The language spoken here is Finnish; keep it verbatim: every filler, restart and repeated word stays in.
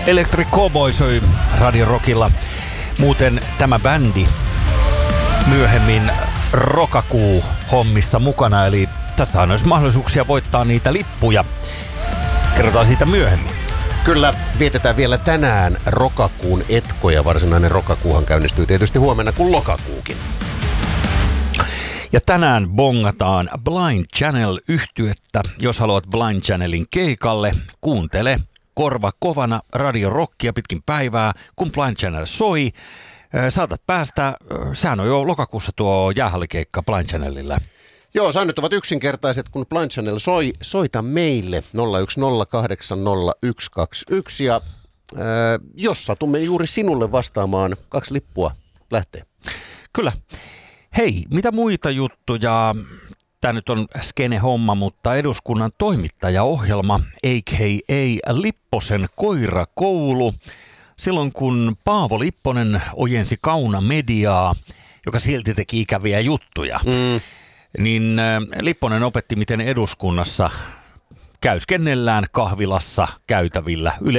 Electric Cowboy soi Radio Rockilla. Muuten tämä bändi myöhemmin Rokakuu-hommissa mukana, eli tässä on myös mahdollisuuksia voittaa niitä lippuja. Kerrotaan siitä myöhemmin. Kyllä, vietetään vielä tänään Rokakuun etkoja. Varsinainen Rokakuuhan käynnistyy tietysti huomenna kuin lokakuukin. Ja tänään bongataan Blind Channel-yhtyettä. Jos haluat Blind Channelin keikalle, kuuntele korva kovana Radio Rockia pitkin päivää, kun Blind Channel soi. Saatat päästä, sehän on jo lokakuussa tuo jäähallikeikka Blind Channelillä. Joo, säännöt ovat yksinkertaiset, kun Blind Channel soi, soita meille nolla yksi nolla kahdeksan nolla yksi kaksi yksi ja äh, jos satumme juuri sinulle vastaamaan, kaksi lippua lähtee. Kyllä. Hei, mitä muita juttuja? Tämä nyt on skene-homma, mutta eduskunnan toimittajaohjelma, a k a. Lipposen koirakoulu. Silloin kun Paavo Lipponen ojensi Kauna Mediaa, joka silti teki ikäviä juttuja, mm. niin Lipponen opetti, miten eduskunnassa käyskennellään kahvilassa käytävillä. Yle